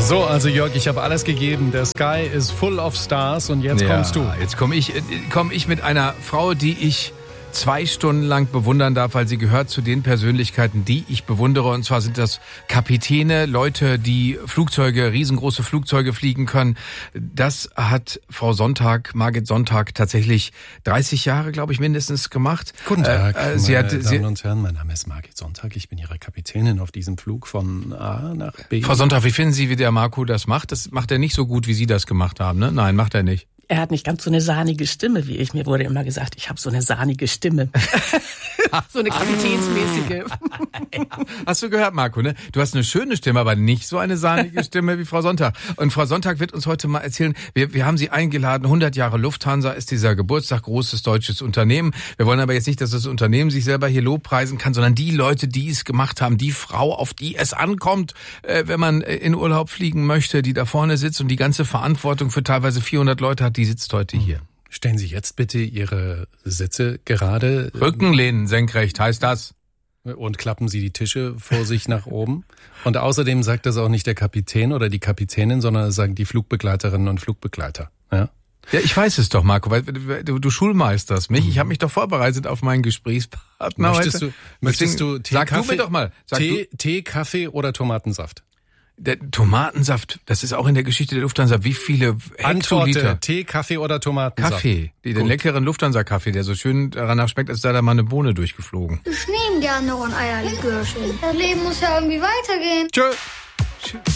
So, also Jörg, ich habe alles gegeben. Der Sky is full of stars und jetzt kommst du. Jetzt komme ich mit einer Frau, die ich 2 Stunden lang bewundern darf, weil sie gehört zu den Persönlichkeiten, die ich bewundere. Und zwar sind das Kapitäne, Leute, die riesengroße Flugzeuge fliegen können. Das hat Frau Sonntag, Margit Sonntag, tatsächlich 30 Jahre, glaube ich, mindestens gemacht. Guten Tag, meine Damen und Herren. Mein Name ist Margit Sonntag. Ich bin Ihre Kapitänin auf diesem Flug von A nach B. Frau Sonntag, wie finden Sie, wie der Marco das macht? Das macht er nicht so gut, wie Sie das gemacht haben, ne? Nein, macht er nicht. Er hat nicht ganz so eine sahnige Stimme wie ich. Mir wurde immer gesagt, ich habe so eine sahnige Stimme. So eine kapitänsmäßige. Hast du gehört, Marco, ne? Du hast eine schöne Stimme, aber nicht so eine sahnige Stimme wie Frau Sonntag. Und Frau Sonntag wird uns heute mal erzählen, wir haben sie eingeladen, 100 Jahre Lufthansa ist dieser Geburtstag, großes deutsches Unternehmen. Wir wollen aber jetzt nicht, dass das Unternehmen sich selber hier lobpreisen kann, sondern die Leute, die es gemacht haben, die Frau, auf die es ankommt, wenn man in Urlaub fliegen möchte, die da vorne sitzt und die ganze Verantwortung für teilweise 400 Leute hat, die sitzt heute hier. Stellen Sie jetzt bitte Ihre Sitze gerade. Rückenlehnen senkrecht heißt das. Und klappen Sie die Tische vor sich nach oben. Und außerdem sagt das auch nicht der Kapitän oder die Kapitänin, sondern das sagen die Flugbegleiterinnen und Flugbegleiter. Ja? Ja, ich weiß es doch, Marco, weil du schulmeisterst mich. Ich habe mich doch vorbereitet auf meinen Gesprächspartner. Möchtest du Tee, sag Kaffee, du mir doch mal. Tee, Kaffee oder Tomatensaft? Der Tomatensaft, das ist auch in der Geschichte der Lufthansa. Wie viele Antworte, Hektoliter? Tee, Kaffee oder Tomatensaft? Kaffee. Den leckeren Lufthansa-Kaffee, der so schön danach schmeckt, als sei da mal eine Bohne durchgeflogen. Ich nehme gerne noch ein Eierlikörchen. Das Leben muss ja irgendwie weitergehen. Tschö.